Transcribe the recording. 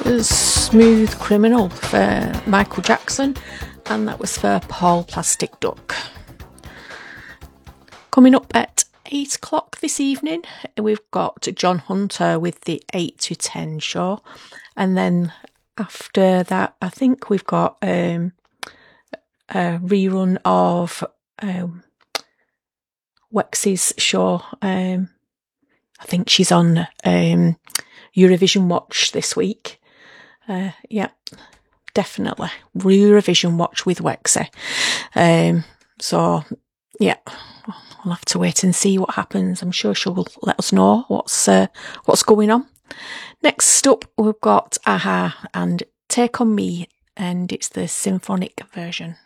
Smooth Criminal for Michael Jackson, and that was for Paul Plastic Duck. Coming up at 8 o'clock this evening, we've got John Hunter with the 8 to 10 show, and then after that I think we've got a rerun of Wex's show. I think she's on Eurovision Watch this week. Yeah, definitely Eurovision Watch with Wexy. So yeah, we'll have to wait and see what happens. I'm sure she'll let us know what's going on. Next up, we've got a-ha and Take On Me, and it's the symphonic version.